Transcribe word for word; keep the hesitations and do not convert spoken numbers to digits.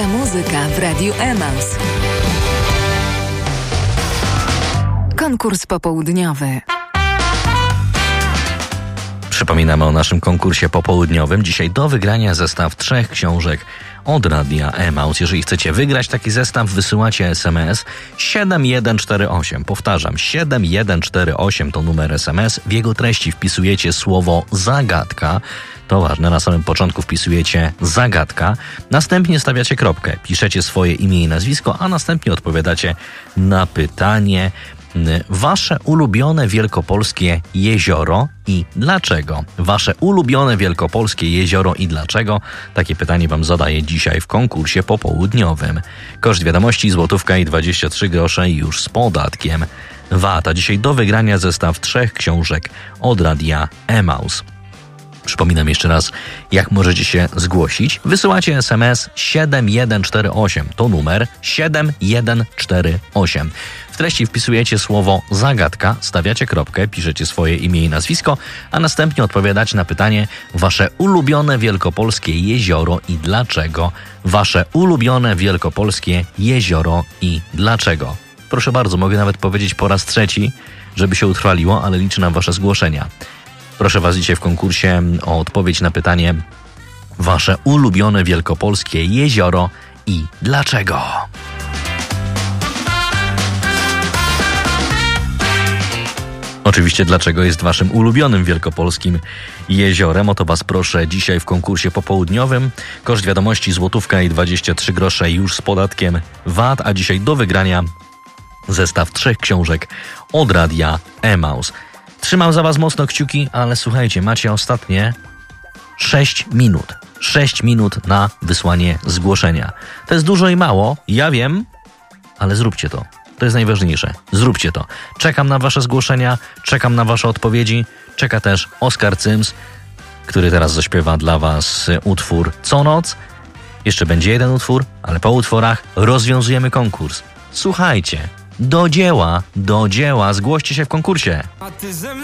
Dobra muzyka w Radiu Emaus. Konkurs popołudniowy. Przypominamy o naszym konkursie popołudniowym. Dzisiaj do wygrania zestaw trzech książek od Radia Emaus. Jeżeli chcecie wygrać taki zestaw, wysyłacie es em es siedem jeden cztery osiem. Powtarzam, siedem jeden cztery osiem to numer es em es. W jego treści wpisujecie słowo zagadka. To ważne, na samym początku wpisujecie zagadka. Następnie stawiacie kropkę, piszecie swoje imię i nazwisko, a następnie odpowiadacie na pytanie: wasze ulubione wielkopolskie jezioro i dlaczego? Wasze ulubione wielkopolskie jezioro i dlaczego? Takie pytanie wam zadaję dzisiaj w konkursie popołudniowym. Koszt wiadomości złotówka i dwadzieścia trzy grosze już z podatkiem V A T. A dzisiaj do wygrania zestaw trzech książek od Radia Emaus. Przypominam jeszcze raz, jak możecie się zgłosić. Wysyłacie es em es siedem jeden cztery osiem. To numer siedem jeden cztery osiem. W treści wpisujecie słowo zagadka, stawiacie kropkę, piszecie swoje imię i nazwisko, a następnie odpowiadacie na pytanie: wasze ulubione wielkopolskie jezioro i dlaczego? Wasze ulubione wielkopolskie jezioro i dlaczego? Proszę bardzo, mogę nawet powiedzieć po raz trzeci, żeby się utrwaliło, ale liczę na wasze zgłoszenia. Proszę was dzisiaj w konkursie o odpowiedź na pytanie: wasze ulubione wielkopolskie jezioro i dlaczego? Oczywiście dlaczego jest waszym ulubionym wielkopolskim jeziorem. O to was proszę dzisiaj w konkursie popołudniowym. Koszt wiadomości złotówka i dwadzieścia trzy grosze już z podatkiem V A T, a dzisiaj do wygrania zestaw trzech książek od Radia Emaus. Trzymam za was mocno kciuki, ale słuchajcie, macie ostatnie sześć minut. sześć minut na wysłanie zgłoszenia. To jest dużo i mało, ja wiem, ale zróbcie to. To jest najważniejsze. Zróbcie to. Czekam na wasze zgłoszenia, czekam na wasze odpowiedzi. Czeka też Oskar Cyms, który teraz zaśpiewa dla was utwór Co noc. Jeszcze będzie jeden utwór, ale po utworach rozwiązujemy konkurs. Słuchajcie, do dzieła, do dzieła, zgłoście się w konkursie.